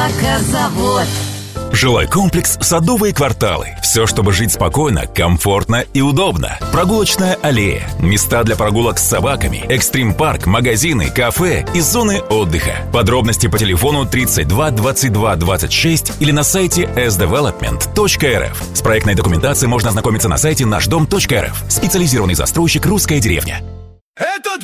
Экозавод. Жилой комплекс «Садовые кварталы». Все, чтобы жить спокойно, комфортно и удобно. Прогулочная аллея, места для прогулок с собаками, экстрим-парк, магазины, кафе и зоны отдыха. Подробности по телефону 32 22 26 или на сайте sdevelopment.rf. С проектной документацией можно ознакомиться на сайте нашдом.рф. Специализированный застройщик «Русская деревня».